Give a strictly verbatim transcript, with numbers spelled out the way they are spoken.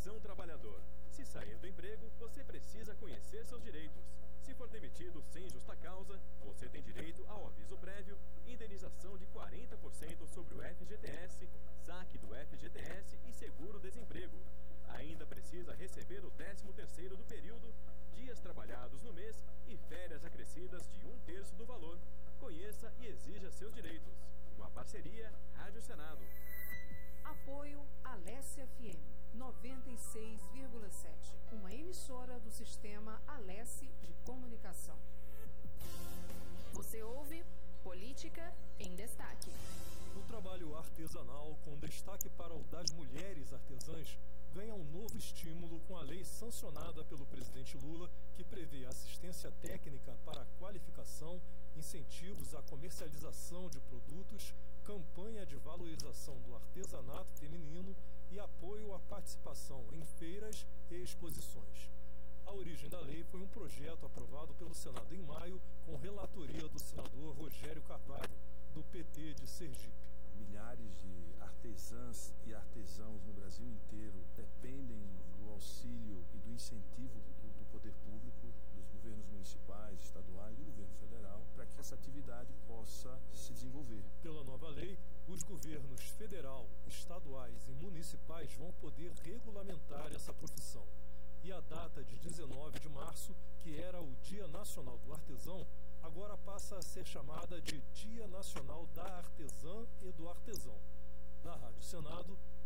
Atenção, trabalhador! Se sair do emprego, você precisa conhecer seus direitos. Se for demitido sem justa causa, você tem direito ao aviso prévio, indenização de quarenta por cento sobre o F G T S, saque do F G T S e seguro-desemprego. Ainda precisa receber o décimo terceiro do período, dias trabalhados no mês e férias acrescidas de um terço do valor. Conheça e exija seus direitos. Uma parceria Rádio Senado. Apoio Alesse F M noventa e seis vírgula sete, uma emissora do sistema Alesse de Comunicação. Você ouve Política em Destaque. O trabalho artesanal, com destaque para o das mulheres artesãs, ganha um novo estímulo com a lei sancionada pelo presidente Lula, que prevê assistência técnica para a qualificação, incentivos à comercialização de produtos, campanha de valorização do artesanato feminino e apoio à participação em feiras e exposições. A origem da lei foi um projeto aprovado pelo Senado em maio, com relatoria do senador Rogério Carvalho, do P T de Sergipe. Milhares de artesãs e artesãos no Brasil inteiro dependem do auxílio e do incentivo do, do poder público, dos governos municipais, estaduais e do governo federal, para que essa atividade possa se desenvolver. Pela nova lei, os governos federal, estaduais e municipais vão poder regulamentar essa profissão. E a data de dezenove de março, que era o Dia Nacional do Artesão, agora passa a ser chamada de Dia Nacional da Artesã e do Artesão. Da Rádio Senado,